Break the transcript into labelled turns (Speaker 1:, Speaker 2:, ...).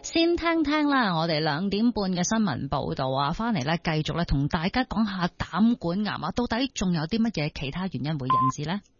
Speaker 1: 先聽聽啦，我哋2點半嘅新聞報道啊，翻嚟咧繼續咧同大家講下膽管癌啊，到底仲有啲乜嘢其他原因會引致呢？